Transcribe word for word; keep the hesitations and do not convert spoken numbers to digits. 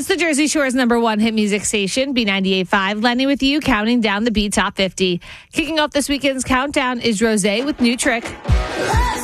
is the Jersey Shore's number one hit music station, B ninety-eight point five. Lenny with you, counting down the B Top fifty. Kicking off this weekend's countdown is Rosé with New Trick.